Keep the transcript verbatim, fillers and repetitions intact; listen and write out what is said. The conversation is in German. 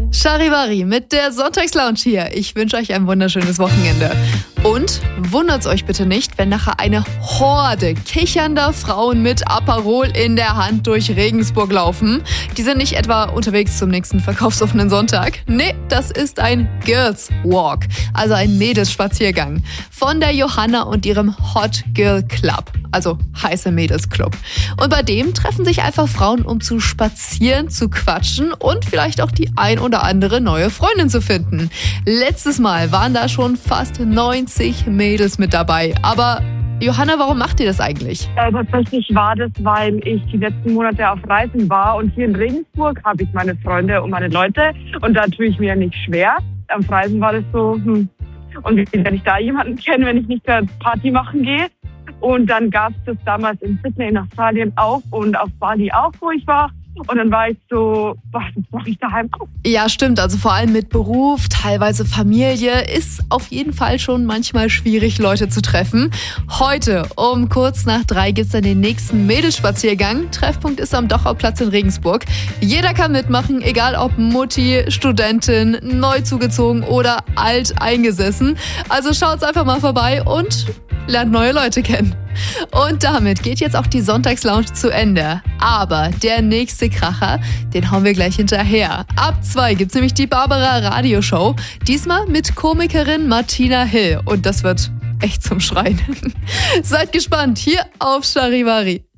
Charivari mit der Sonntagslounge hier. Ich wünsche euch ein wunderschönes Wochenende. Und wundert's euch bitte nicht, wenn nachher eine Horde kichernder Frauen mit Aperol in der Hand durch Regensburg laufen. Die sind nicht etwa unterwegs zum nächsten verkaufsoffenen Sonntag. Nee, das ist ein Girls Walk, also ein Mädelsspaziergang von der Johanna und ihrem Hot Girl Club, also heiße Mädels Club. Und bei dem treffen sich einfach Frauen, um zu spazieren, zu quatschen und vielleicht auch die ein oder andere neue Freundin zu finden. Letztes Mal waren da schon fast neunzig Mädels mit dabei. Aber Johanna, warum macht ihr das eigentlich? Äh, tatsächlich war das, weil ich die letzten Monate auf Reisen war und hier in Regensburg habe ich meine Freunde und meine Leute und da tue ich mir nicht schwer. Auf Reisen war das so, hm. Und wie werde ich da jemanden kennen, wenn ich nicht zur Party machen gehe? Und dann gab es das damals in Sydney in Australien auch und auf Bali auch, wo ich war. Und dann war ich so, was mache ich daheim auch? Ja, stimmt. Also vor allem mit Beruf, teilweise Familie, ist auf jeden Fall schon manchmal schwierig, Leute zu treffen. Heute um kurz nach drei gibt's dann den nächsten Mädelsspaziergang. Treffpunkt ist am Dochauplatz in Regensburg. Jeder kann mitmachen, egal ob Mutti, Studentin, neu zugezogen oder alt eingesessen. Also schaut's einfach mal vorbei und lernt neue Leute kennen. Und damit geht jetzt auch die Sonntagslounge zu Ende. Aber der nächste Kracher, den hauen wir gleich hinterher. Ab zwei gibt's nämlich die Barbara Radioshow. Diesmal mit Komikerin Martina Hill. Und das wird echt zum Schreien. Seid gespannt hier auf Charivari.